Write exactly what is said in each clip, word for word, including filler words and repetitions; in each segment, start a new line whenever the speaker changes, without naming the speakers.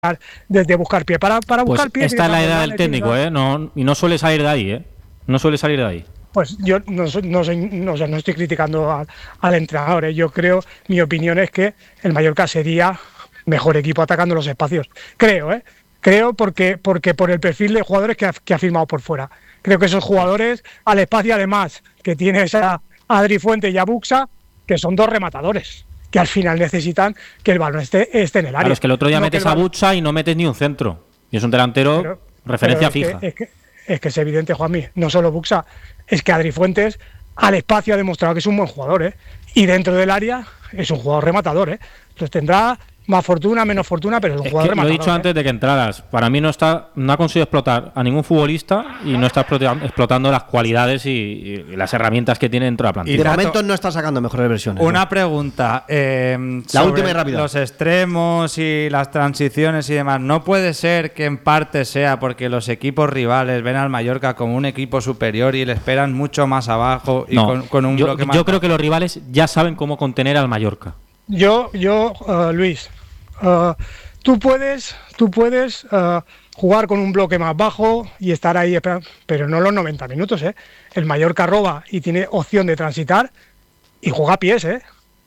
desde buscar pie para, para
pues
buscar pie.
Esta es la edad del técnico, ¿eh? No, y no suele salir de ahí, ¿eh? No suele salir de ahí.
Pues yo no, soy, no, soy, no, o sea, no estoy criticando al, al entrenador, ¿eh? Yo creo, mi opinión es que el Mallorca sería mejor equipo atacando los espacios. Creo, ¿eh? Creo porque, porque por el perfil de jugadores que ha, que ha firmado por fuera. Creo que esos jugadores al espacio, además, que tienes a Adri Fuentes y a Buxa, que son dos rematadores, que al final necesitan que el balón esté, esté en el área.
Claro, es que el otro día
no
metes a Buxa y no metes ni un centro. Y es un delantero
pero,
referencia
pero es
fija.
Que, es, que, es que es evidente, Juanmi, no solo Buxa, es que Adri Fuentes al espacio ha demostrado que es un buen jugador, ¿eh? Y dentro del área es un jugador rematador, ¿eh? Entonces tendrá más fortuna, menos fortuna, pero es un
es
jugador
que
rematador.
Lo he dicho
¿eh?
antes de que entraras. Para mí no está, no ha conseguido explotar a ningún futbolista y no está explotando las cualidades y, y las herramientas que tiene dentro de la plantilla.
Y de momento no está sacando mejores versiones.
Una
¿no?
pregunta. Eh,
la última y rápida.
Los extremos y las transiciones y demás. ¿No puede ser que en parte sea porque los equipos rivales ven al Mallorca como un equipo superior y le esperan mucho más abajo y
no,
con, con un
yo,
bloque más
Yo creo que los rivales ya saben cómo contener al Mallorca.
Yo, yo uh, Luis, uh, tú puedes, tú puedes uh, jugar con un bloque más bajo y estar ahí, pero no los noventa minutos, ¿eh? El Mallorca roba y tiene opción de transitar y juega a pies, ¿eh?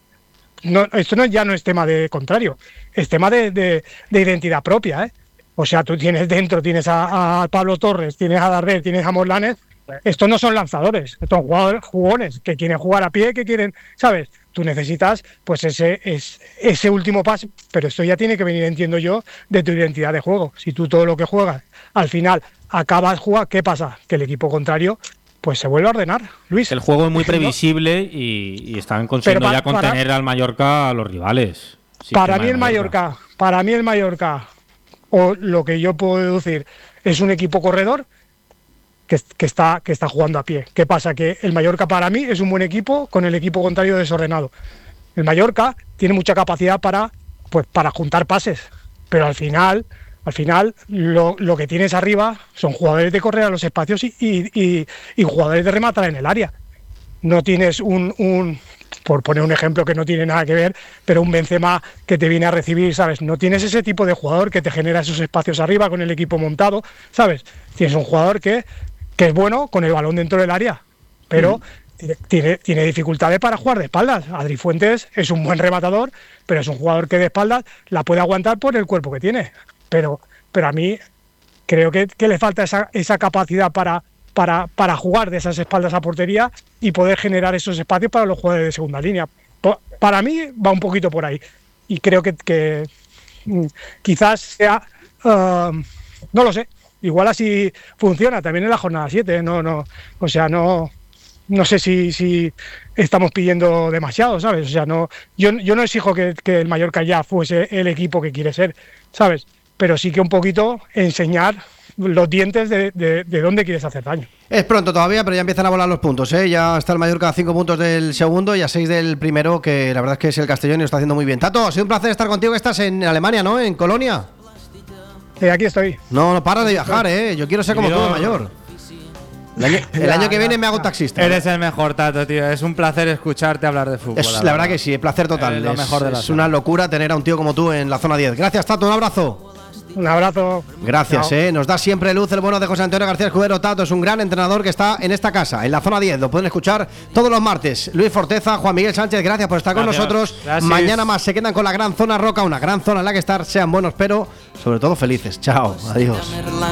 No, esto no, ya no es tema de contrario, es tema de, de, de identidad propia, ¿eh? O sea, tú tienes dentro, tienes a, a Pablo Torres, tienes a Darder, tienes a Morlanes. Estos no son lanzadores, estos son jugadores jugones que quieren jugar a pie, que quieren, ¿sabes? Tú necesitas pues ese, es, ese último paso, pero esto ya tiene que venir, entiendo yo, de tu identidad de juego. Si tú todo lo que juegas, al final acabas jugar, ¿qué pasa? Que el equipo contrario pues se vuelve a ordenar, Luis.
El juego es muy previsible y, y están consiguiendo
pa,
ya contener
para,
al Mallorca a los rivales.
Para mí el Mallorca. Mallorca, para mí el Mallorca, o lo que yo puedo deducir, es un equipo corredor Que, que, está, que está jugando a pie. ¿Qué pasa? Que el Mallorca para mí es un buen equipo con el equipo contrario desordenado. El Mallorca tiene mucha capacidad para, pues, para juntar pases, pero al final, al final lo, lo que tienes arriba son jugadores de correr a los espacios y, y, y, y jugadores de rematar en el área. No tienes un, un, por poner un ejemplo que no tiene nada que ver, pero un Benzema que te viene a recibir, ¿sabes? No tienes ese tipo de jugador que te genera esos espacios arriba con el equipo montado, ¿sabes? Tienes un jugador que que es bueno con el balón dentro del área, pero mm. tiene, tiene dificultades para jugar de espaldas. Adri Fuentes es un buen rematador, pero es un jugador que de espaldas la puede aguantar por el cuerpo que tiene. Pero, pero a mí creo que, que le falta esa, esa capacidad para, para, para jugar de esas espaldas a portería y poder generar esos espacios para los jugadores de segunda línea. Para mí va un poquito por ahí. Y creo que, que quizás sea... Uh, no lo sé. Igual así funciona también en la jornada siete, ¿eh? no, no, o sea, no, no sé si, si estamos pidiendo demasiado, ¿sabes? O sea, no, yo, yo no exijo que, que el Mallorca ya fuese el equipo que quiere ser, ¿sabes? Pero sí que un poquito enseñar los dientes de, de, de dónde quieres hacer daño.
Es pronto todavía, pero ya empiezan a volar los puntos, ¿eh? Ya está el Mallorca a cinco puntos del segundo y a seis del primero, que la verdad es que es el Castellón y lo está haciendo muy bien. Tato, ha sido un placer estar contigo. Estás en Alemania, ¿no? En Colonia.
Sí, aquí estoy.
No, no para de viajar, ¿eh? Yo quiero ser como tú de mayor. El año, el año que viene me hago taxista.
Eres el mejor, Tato, tío. Es un placer escucharte hablar de fútbol.
Es, la, la verdad que sí, placer total.
Es, lo mejor de la
es una locura tener a un tío como tú en la zona diez. Gracias, Tato, un abrazo.
Un abrazo.
Gracias, eh. Nos da siempre luz el bueno de José Antonio García Escudero. Tato es un gran entrenador que está en esta casa, en la zona diez. Lo pueden escuchar todos los martes. Luis Forteza, Juan Miguel Sánchez, gracias por estar gracias. con nosotros. Gracias. Mañana más se quedan con la gran zona Roca, una gran zona en la que estar. Sean buenos, pero sobre todo felices. Chao, adiós.